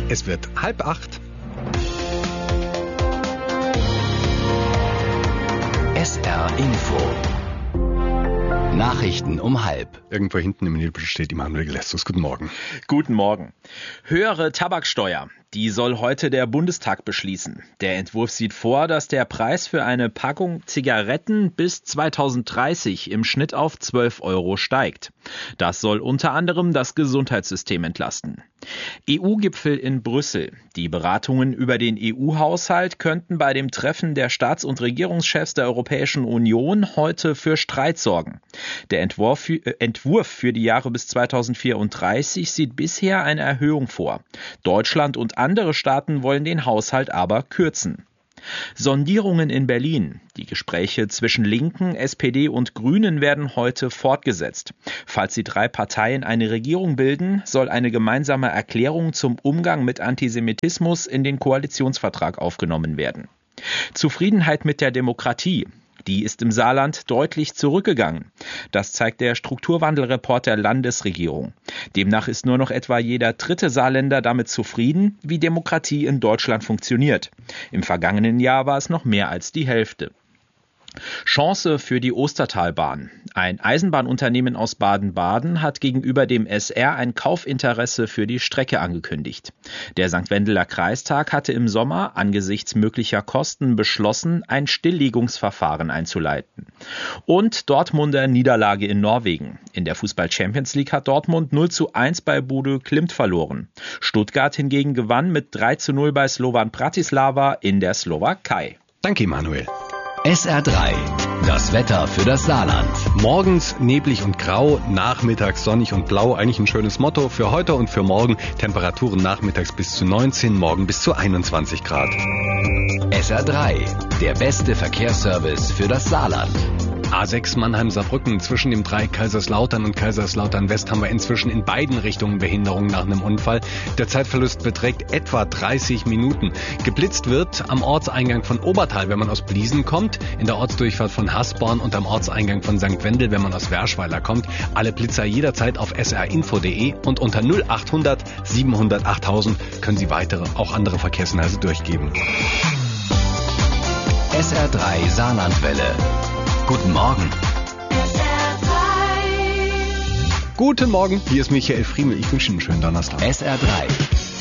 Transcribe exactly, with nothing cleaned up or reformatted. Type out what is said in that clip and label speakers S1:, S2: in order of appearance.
S1: Es wird halb acht.
S2: S R Info. Nachrichten um halb.
S1: Irgendwo hinten im Nebel steht Immanuel Gelestus. Guten Morgen.
S3: Guten Morgen. Höhere Tabaksteuer. Die soll heute der Bundestag beschließen. Der Entwurf sieht vor, dass der Preis für eine Packung Zigaretten bis zweitausenddreißig im Schnitt auf zwölf Euro steigt. Das soll unter anderem das Gesundheitssystem entlasten. E U-Gipfel in Brüssel. Die Beratungen über den E U-Haushalt könnten bei dem Treffen der Staats- und Regierungschefs der Europäischen Union heute für Streit sorgen. Der Entwurf für, äh, Entwurf für die Jahre bis zweitausendvierunddreißig sieht bisher eine Erhöhung vor. Deutschland und andere Staaten wollen den Haushalt aber kürzen. Sondierungen in Berlin. Die Gespräche zwischen Linken, S P D und Grünen werden heute fortgesetzt. Falls die drei Parteien eine Regierung bilden, soll eine gemeinsame Erklärung zum Umgang mit Antisemitismus in den Koalitionsvertrag aufgenommen werden. Zufriedenheit mit der Demokratie. Die ist im Saarland deutlich zurückgegangen. Das zeigt der Strukturwandelreport der Landesregierung. Demnach ist nur noch etwa jeder dritte Saarländer damit zufrieden, wie Demokratie in Deutschland funktioniert. Im vergangenen Jahr war es noch mehr als die Hälfte. Chance für die Ostertalbahn. Ein Eisenbahnunternehmen aus Baden-Baden hat gegenüber dem S R ein Kaufinteresse für die Strecke angekündigt. Der Sankt Wendeler Kreistag hatte im Sommer angesichts möglicher Kosten beschlossen, ein Stilllegungsverfahren einzuleiten. Und Dortmunder Niederlage in Norwegen. In der Fußball-Champions League hat Dortmund null zu eins bei Bodø Glimt verloren. Stuttgart hingegen gewann mit drei zu null bei Slovan Bratislava in der Slowakei.
S1: Danke, Immanuel.
S2: S R drei. Das Wetter für das Saarland.
S1: Morgens neblig und grau, nachmittags sonnig und blau. Eigentlich ein schönes Motto für heute und für morgen. Temperaturen nachmittags bis zu neunzehn, morgen bis zu einundzwanzig Grad.
S2: S R drei. Der beste Verkehrsservice für das Saarland.
S1: A sechs Mannheim-Saarbrücken zwischen dem Dreieck Kaiserslautern und Kaiserslautern-West haben wir inzwischen in beiden Richtungen Behinderungen nach einem Unfall. Der Zeitverlust beträgt etwa dreißig Minuten. Geblitzt wird am Ortseingang von Obertal, wenn man aus Bliesen kommt, in der Ortsdurchfahrt von Hasborn und am Ortseingang von Sankt Wendel, wenn man aus Werschweiler kommt. Alle Blitzer jederzeit auf s r info punkt d e und unter null achthundert siebenhundert achttausend können Sie weitere, auch andere Verkehrshinweise durchgeben.
S2: S R drei Saarlandwelle. Guten Morgen.
S1: Guten Morgen, hier ist Michael Friemel. Ich wünsche Ihnen einen schönen Donnerstag.
S2: S R drei.